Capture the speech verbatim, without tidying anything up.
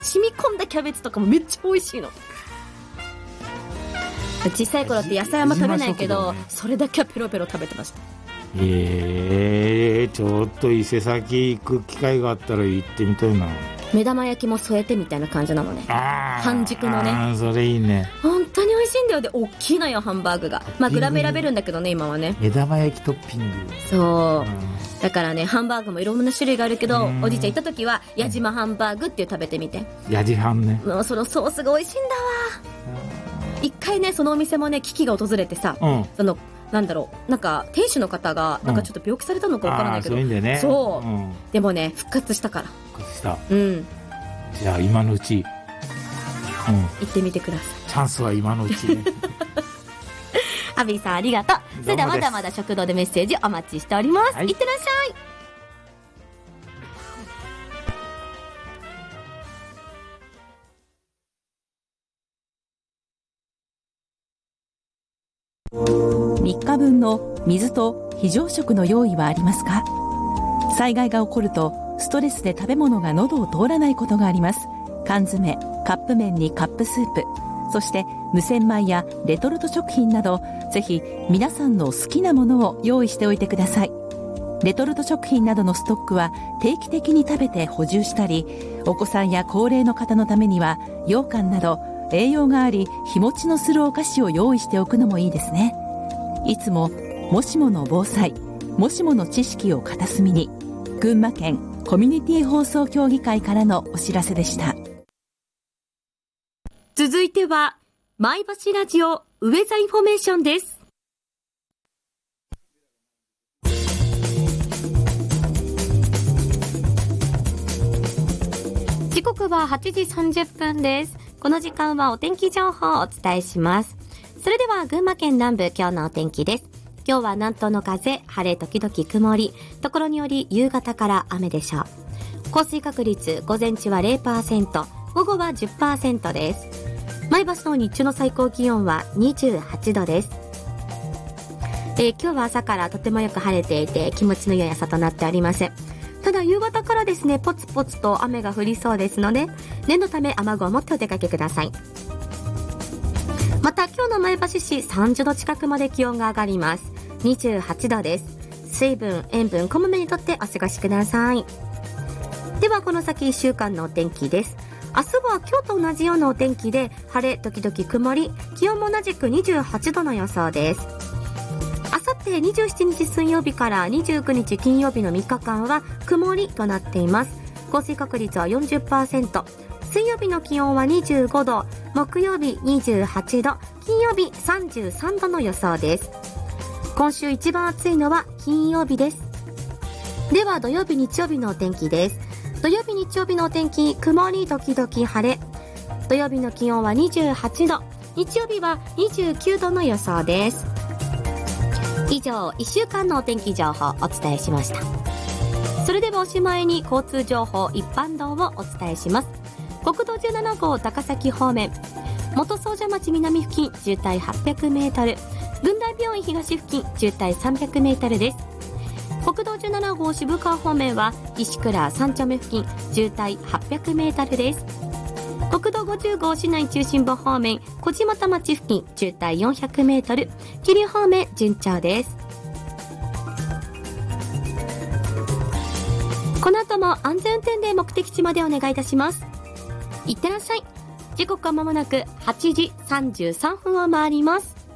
染み込んだキャベツとかもめっちゃ美味しいの。小さい頃って野菜あんま食べないけど、ね、それだけはペロペロ食べてました。 えー、ちょっと伊勢崎行く機会があったら行ってみたいな。 目玉焼きも添えてみたいな感じなのね。半熟のね。 あ、それいいね。 本当に美味しいんだよ。で大きいのよハンバーグが。まあグラム選べるんだけどね今はね。 目玉焼きトッピング。 そう。だからねハンバーグもいろんな種類があるけど、おじいちゃん行った時は矢島ハンバーグっていう食べてみて。 矢島ハンね。 もうそのソースが美味しいんだわ。一回ねそのお店もね危機が訪れてさ、うん、そのなんだろうなんか店主の方がなんかちょっと病気されたのかわからないけど、うん、 そういうんだよね。 そう、 うん、 でもね復活したから。 復活した。 うん。 じゃあ今のうち、うん、 行ってみてください。 チャンスは今のうちね。 アビーさんありがとう。それではまだまだ食堂でメッセージお待ちしております。はい、いってらっしゃい。 みっかぶんの水と非常食の用意はありますか？災害が起こるとストレスで食べ物が喉を通らないことがあります。缶詰、カップ麺にカップスープ、そして無洗米やレトルト食品など、ぜひ皆さんの好きなものを用意しておいてください。レトルト食品などのストックは定期的に食べて補充したり、お子さんや高齢の方のためには羊羹など栄養があり日持ちのするお菓子を用意しておくのもいいですね。いつももしもの防災、もしもの知識を片隅に。群馬県コミュニティ放送協議会からのお知らせでした。 続いては前橋ラジオウェザインフォメーションです。時刻ははちじさんじゅっぷんです。この時間はお天気情報をお伝えします。それでは群馬県南部今日のお天気です。今日は南東の風、晴れ時々曇り、ところにより夕方から雨でしょう。降水確率午前中は ゼロパーセント、午後は じゅっパーセント です。前橋の日中の最高気温はにじゅうはちどです。えー、今日は朝からとてもよく晴れていて気持ちの良い朝となっております。ただ夕方からですねポツポツと雨が降りそうですので念のため雨具を持ってお出かけください。また今日の前橋市さんじゅうど近くまで気温が上がります。にじゅうはちどです。水分塩分こまめにとってお過ごしください。ではこの先いっしゅうかんのお天気です。明日は今日と同じようなお天気で晴れ時々曇り、気温も同じくにじゅうはちどの予想です。あさってにじゅうしちにち水曜日からにじゅうくにち金曜日のみっかかんは曇りとなっています。降水確率は よんじゅっパーセント、水曜日の気温はにじゅうごど、木曜日にじゅうはちど、金曜日さんじゅうさんどの予想です。今週一番暑いのは金曜日です。では土曜日日曜日のお天気です。土曜日日曜日のお天気、曇り時々晴れ、土曜日の気温はにじゅうはちど、日曜日はにじゅうきゅうどの予想です。以上いっしゅうかんのお天気情報をお伝えしました。それではおしまいに交通情報一般道をお伝えします。国道じゅうななごう高崎方面、元総社町南付近渋滞はっぴゃくメートル、群大病院東付近渋滞さんびゃくメートルです。国道じゅうななごう渋川方面は石倉三丁目付近渋滞はっぴゃくメートルです。国道ごじゅうごう市内中心部方面小島田町付近渋滞よんひゃくメートル、桐生方面順調です。この後も安全運転で目的地までお願いいたします。いってらっしゃい。時刻はまもなくはちじさんじゅうさんぷんを回ります。